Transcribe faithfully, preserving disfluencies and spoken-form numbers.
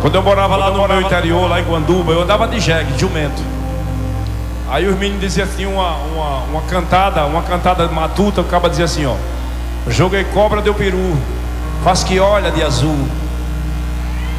Quando eu morava lá no meu interior, lá em Guanduba, eu andava de jegue, de jumento. Aí os meninos diziam assim, uma, uma, uma cantada, uma cantada matuta, o cara dizia assim, ó: joguei cobra, deu peru, faz que olha de azul.